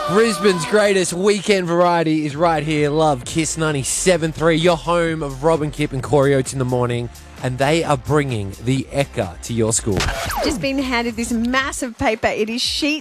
Brisbane's greatest weekend variety is right here. Love Kiss 97.3, your home of Robin Kipp and Corey Oates in the morning. And they are bringing the Ekka to your school. Just been handed this massive paper. It is sheet